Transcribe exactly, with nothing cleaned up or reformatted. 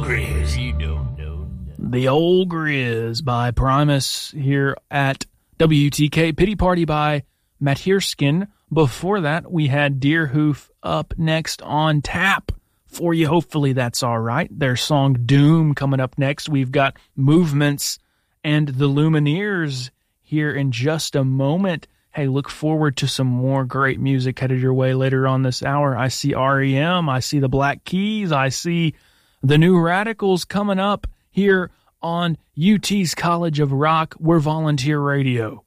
Grizz, you don't know. The Old Grizz by Primus here at W T K. Pity Party by Matierskin. Before that, we had Deerhoof up next on tap for you. Hopefully that's all right. Their song Doom coming up next. We've got Movements and the Lumineers here in just a moment. Hey, look forward to some more great music headed your way later on this hour. I see R E M. I see the Black Keys. I see the New Radicals coming up here on U T's College of Rock. We're Volunteer Radio.